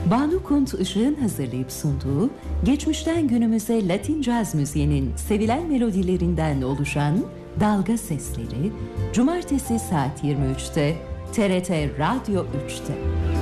Banu Kunt Işık'ın hazırlayıp sunduğu, geçmişten günümüze Latin caz müziğinin sevilen melodilerinden oluşan Dalga Sesleri, Cumartesi saat 23'te, TRT Radyo 3'te.